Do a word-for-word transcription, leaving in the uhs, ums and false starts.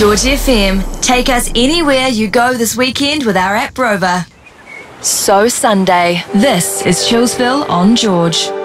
George F M. Take us anywhere you go this weekend with our app Rover. So Sunday. This is Chillsville on George.